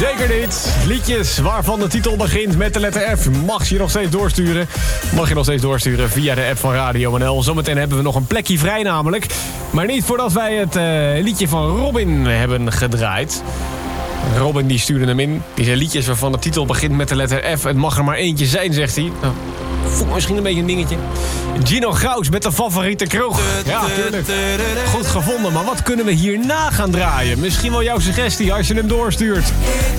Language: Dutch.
Zeker niet. Liedjes waarvan de titel begint met de letter F mag je nog steeds doorsturen via de app van Radio NL. Zometeen hebben we nog een plekje vrij namelijk. Maar niet voordat wij het liedje van Robin hebben gedraaid. Robin die stuurde hem in. Die zei liedjes waarvan de titel begint met de letter F. Het mag er maar eentje zijn, zegt hij. Nou, voel me misschien een beetje een dingetje. Gino Graus met de favoriete kroeg. Ja, tuurlijk. Goed gevonden, maar wat kunnen we hierna gaan draaien? Misschien wel jouw suggestie als je hem doorstuurt.